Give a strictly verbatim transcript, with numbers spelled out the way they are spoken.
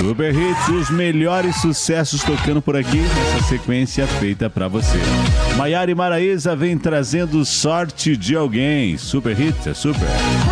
Super Hits, os melhores sucessos tocando por aqui nessa sequência feita pra você. Maiara e Maraísa vem trazendo Sorte de Alguém. Super Hits, é super.